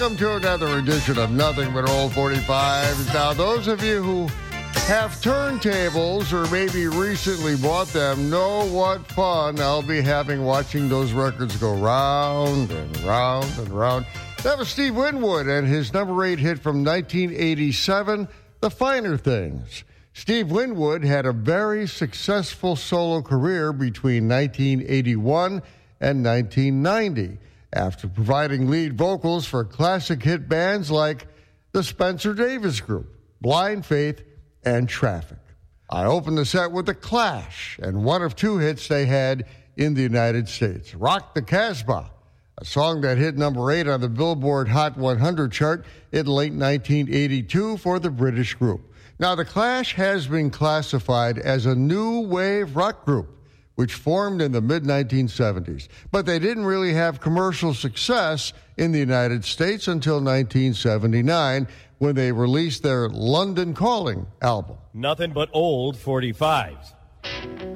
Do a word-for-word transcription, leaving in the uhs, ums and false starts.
Welcome to another edition of Nothing But Old forty-fives. Now, those of you who have turntables or maybe recently bought them know what fun I'll be having watching those records go round and round and round. That was Steve Winwood and his number eight hit from nineteen eighty-seven, The Finer Things. Steve Winwood had a very successful solo career between nineteen eighty-one and nineteen ninety. After providing lead vocals for classic hit bands like the Spencer Davis Group, Blind Faith, and Traffic. I opened the set with The Clash and one of two hits they had in the United States, Rock the Casbah, a song that hit number eight on the Billboard Hot one hundred chart in late nineteen eighty-two for the British group. Now, The Clash has been classified as a new wave rock group, which formed in the mid nineteen seventies. But they didn't really have commercial success in the United States until nineteen seventy-nine, when they released their London Calling album. Nothing but old forty-fives.